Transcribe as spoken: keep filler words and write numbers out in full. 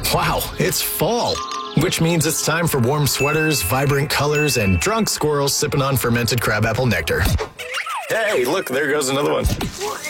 Wow, it's fall, which means it's time for warm sweaters, vibrant colors, and drunk squirrels sipping on fermented crabapple nectar. Hey, look, there goes another one.